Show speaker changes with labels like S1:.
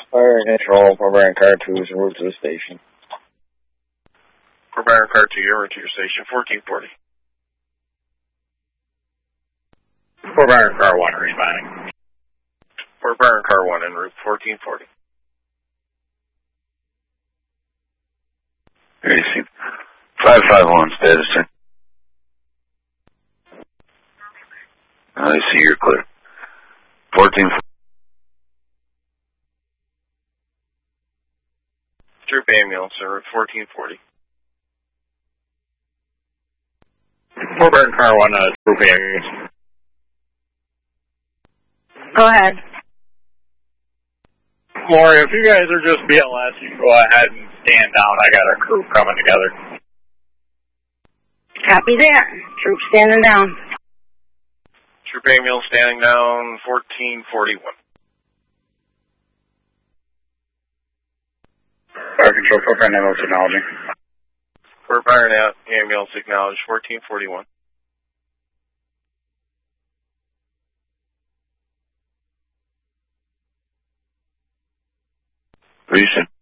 S1: Fire control, Fort Byron Car 2 is en route to the station.
S2: Fort Byron Car 2, you're en route to your station, 1440.
S3: Fort Byron Car 1 responding.
S2: Fort Byron Car 1 en route, 1440.
S4: AC 551 status check. I see you're clear. 14.
S2: Troop ambulance en route, 1440.
S3: Fort Byron Car 1, troop ambulance.
S5: Go ahead.
S3: Lori, if you guys are just BLS, you can go ahead and stand down. I got a crew coming together.
S5: Copy that. Troop standing down.
S2: Troop ambulance standing down, 1441.
S3: Fire control, Fort Byron ambulance acknowledging.
S2: Fort Byron ambulance acknowledged, 1441.
S4: Recent.